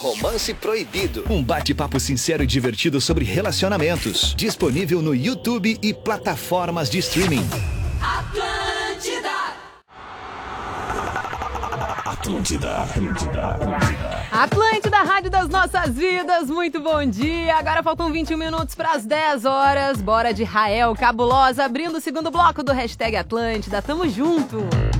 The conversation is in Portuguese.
Romance Proibido. Um bate-papo sincero e divertido sobre relacionamentos. Disponível no YouTube e plataformas de streaming. Atlântida, rádio das nossas vidas, muito bom dia. Agora faltam 21 minutos para as 10 horas. Bora de Rael Cabulosa, abrindo o segundo bloco do Hashtag Atlântida. Tamo junto.